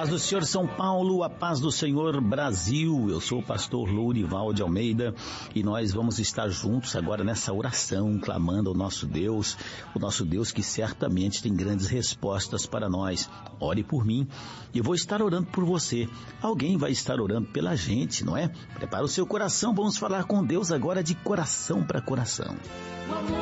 Paz do Senhor São Paulo, a paz do Senhor Brasil. Eu sou o pastor Lourival de Almeida e nós vamos estar juntos agora nessa oração, clamando ao nosso Deus, o nosso Deus que certamente tem grandes respostas para nós. Ore por mim e eu vou estar orando por você. Alguém vai estar orando pela gente, não é? Prepara o seu coração, vamos falar com Deus agora de coração para coração.